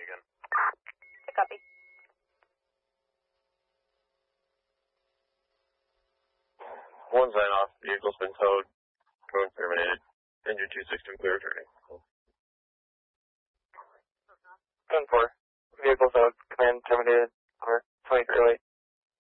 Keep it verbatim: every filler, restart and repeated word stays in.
again. Copy. One sign off. Vehicle's been towed. Code terminated. Engine two six two clear turning. ten four. Vehicle towed. Command terminated. Over. twenty-three oh eight.